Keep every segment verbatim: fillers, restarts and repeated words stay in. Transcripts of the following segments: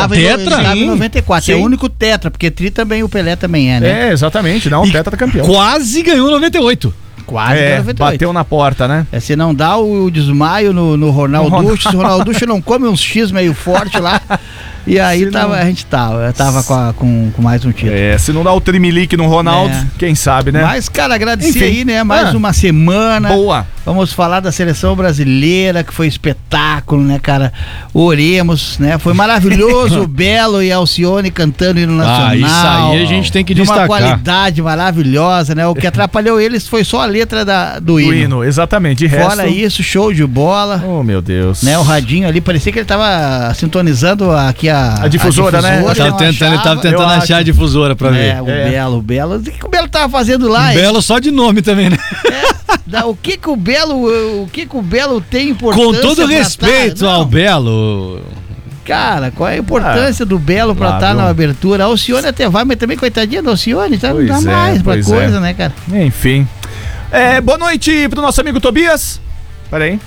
Estava Tetra? em noventa e quatro. Sim. É o único tetra, porque tri também o Pelé também é, né? É, exatamente. Não, o tetra campeão. Quase ganhou noventa e oito. Quase é, noventa e oito. Bateu na porta, né? É, se não dá o desmaio no, no Ronaldo, se o Ronaldo não come uns X meio forte lá, e aí tava, a gente tava, tava com, a, com, com mais um título. É, se não dá o trimelique no Ronaldo, é. quem sabe, né? Mas, cara, agradecer Enfim. aí, né? Mais ah. uma semana. Boa. Vamos falar da seleção brasileira, que foi espetáculo, né, cara? Oremos, né? Foi maravilhoso o Belo e Alcione cantando hino nacional. Ah, isso aí a gente tem que de destacar. uma qualidade maravilhosa, né? O que atrapalhou eles foi só a letra da, do, do hino. hino. Exatamente. De Fora resto... isso, show de bola. Oh, meu Deus. Né? O radinho ali, parecia que ele tava sintonizando aqui a... A difusora, a difusora né? Ele tava tentando, ele tava tentando achar a difusora pra é, ver. O É. Belo, o Belo. O que o Belo tava fazendo lá? O Belo só de nome também, né? É, da, o que que o Belo, o que que o Belo tem importância? Com todo pra respeito tá? ao Belo. Cara, qual é a importância ah, do Belo pra lá, estar tá viu? na abertura? A Alcione até vai, mas também coitadinha da Alcione, tá? Não dá Pois é, mais pra pois coisa, é. né, cara? Enfim. É, boa noite pro nosso amigo Tobias. Pera aí.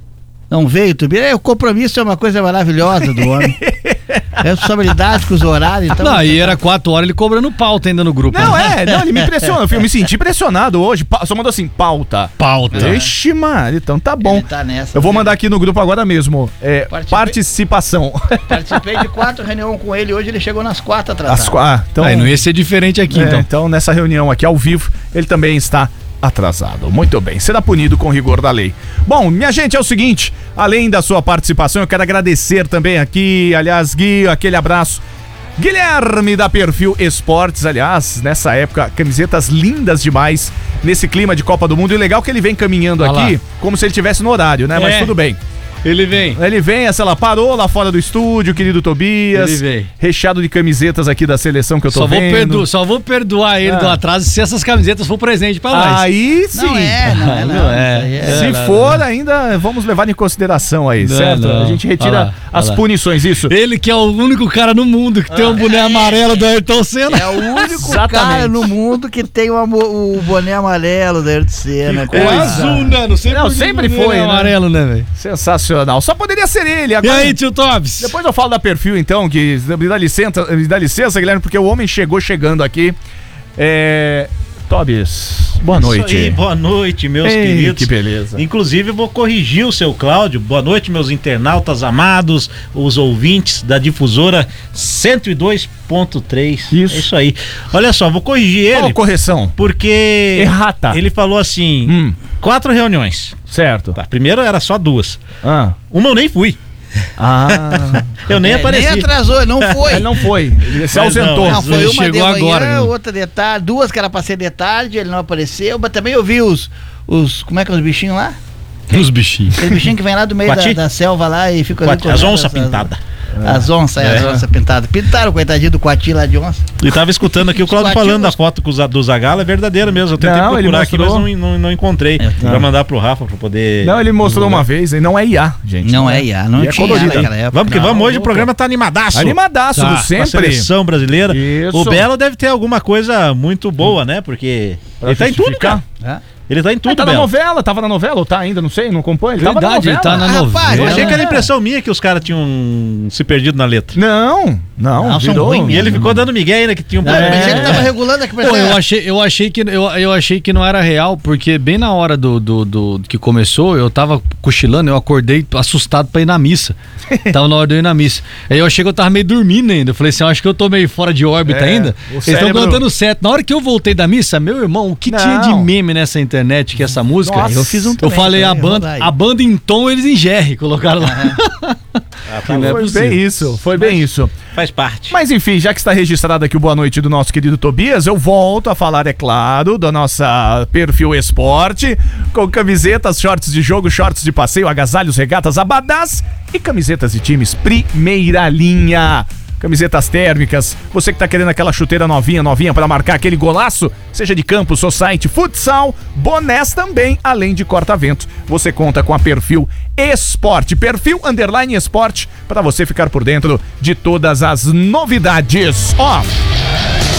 Não veio, Tobias? É, o compromisso é uma coisa maravilhosa do homem. Responsabilidade com os horários. Então, não, e era quatro horas ele cobrando pauta ainda no grupo. Não, né? é, não, ele me impressiona. Eu me senti pressionado hoje. Pa- Só mandou assim, pauta. Pauta. Ixi, mano, então tá bom. Ele tá nessa, Eu vou né? mandar aqui no grupo agora mesmo. É, Participei. participação. Participei de quatro reuniões com ele, hoje ele chegou nas quatro atrasado. As, ah, então, Aí não ia ser diferente aqui, é, então. então, nessa reunião aqui ao vivo, ele também está atrasado. Muito bem, será punido com rigor da lei. Bom, minha gente, é o seguinte, além da sua participação, eu quero agradecer também aqui, aliás, Gui, aquele abraço. Guilherme da Perfil Esportes, aliás, nessa época, camisetas lindas demais, nesse clima de Copa do Mundo, e legal que ele vem caminhando Olha aqui, lá. como se ele estivesse no horário, né? É. Mas tudo bem. Ele vem. Ele vem, essa lá parou lá fora do estúdio, querido Tobias. Ele vem. Recheado de camisetas aqui da seleção que eu tô Só vou, vendo. perdo, só vou perdoar ele Ah. do atraso se essas camisetas for presente pra nós. Aí sim. Não é, não é, não. Não é. Isso aí é- Se não, for, ainda vamos levar em consideração aí, Não, certo? não. A gente retira Olha lá, as olha lá. punições, isso. Ele que é o único cara no mundo que tem um boné amarelo do Ayrton Senna. É o único Exatamente. cara no mundo que tem o, amo- o boné amarelo da Ayrton Senna. Que O coisa. azul, né? Não sei Não, por que sempre o boné foi, é né? amarelo, né, velho? Sensacional. Só poderia ser ele. E Agora, aí, tio Tobbs? depois eu falo da Perfil, então, que me dá licença, me dá licença, Guilherme, porque o homem chegou chegando aqui. É... Tobias, boa noite. Isso aí, boa noite, meus Ei, queridos. que beleza. Inclusive, eu vou corrigir o seu Cláudio. Boa noite, meus internautas amados, os ouvintes da difusora cento e dois ponto três. Isso. É isso aí. Olha só, vou corrigir Qual ele, correção? porque Errata. ele falou assim, Hum, quatro reuniões. certo. Tá, primeiro era só duas. Ah. Uma eu nem fui. Ah. Eu nem É, apareci. nem atrasou, não foi. Ele não foi. Ele se Mas ausentou. não, Não, foi Ele uma chegou de manhã, agora, viu? outra de tarde, duas que era pra ser de tarde, ele não apareceu, mas também eu vi os, os como é que é os bichinhos lá? Os bichinhos. Aquele bichinho que vem lá do meio da, Coati? da selva lá e fica ali As correndo, onças as- pintadas. As onças, é, as É. onças pintadas. Pintaram o coitadinho do Coati lá de onça. E tava escutando aqui o Cláudio Esquadinho, falando da os- foto com os- do Zagalo, é verdadeira mesmo. Eu tentei Não, ele procurar aqui, mas mostrou. não, não, não encontrei. Eu- Pra mandar pro Rafa pra poder. Não, ele mostrou uma vez, e não é I A, gente. Não é I A, não E é tinha colorida. naquela época. Vamos que Não, vamos, hoje louco. o programa tá animadaço. Animadaço, Tá, do A sempre. seleção brasileira. Isso. O Belo deve ter alguma coisa muito boa, né? Porque Pra ele tá em tudo, justificar. cara. É? Ele tá em Ele tudo, tá na Belo. novela, tava na novela, ou tá ainda, não sei, não acompanho. Ele tava Verdade, na ele tá novela. na Ah, rapaz, novela. Eu achei que era É. impressão minha que os caras tinham se perdido na letra. Não, não, Não, são virou. ruins E ele ficou dando migué ainda que tinha um Não, problema. eu pensei que tava regulando aqui pra Pô, eu achei, eu achei que eu, eu achei que não era real, porque bem na hora do, do, do que começou, eu tava cochilando, eu acordei assustado pra ir na missa. Tava na hora de eu ir na missa. Aí eu achei que eu tava meio dormindo ainda. Eu falei assim, eu acho que eu tô meio fora de órbita É, ainda. o Eles estão cérebro- cantando certo. Na hora que eu voltei da missa, meu irmão, o que Não. tinha de meme nessa internet que essa música? Nossa, eu fiz um Eu também, falei a também, vou banda, dar aí. a banda em tom, eles em G R, colocaram lá. Ah, tá Não é bom. Foi possível. bem isso, foi bem isso. Faz parte. Mas enfim, já que está registrado aqui o boa noite do nosso querido Tobias, eu volto a falar, é claro, da nossa Perfil Esporte, com camisetas, shorts de jogo, shorts de passeio, agasalhos, regatas, abadás e camisetas de times primeira linha. Camisetas térmicas, você que tá querendo aquela chuteira novinha, novinha para marcar aquele golaço, seja de campo, society, futsal, bonés também, além de corta-vento. Você conta com a Perfil Esporte, Perfil Underline Esporte, para você ficar por dentro de todas as novidades. Ó,